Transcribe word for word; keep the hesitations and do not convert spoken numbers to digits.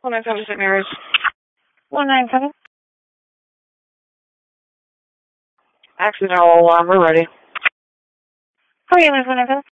one nine seven Saint Mary's. one nine seven. Accidental alarm, we're ready. How are you, Miss one nine seven?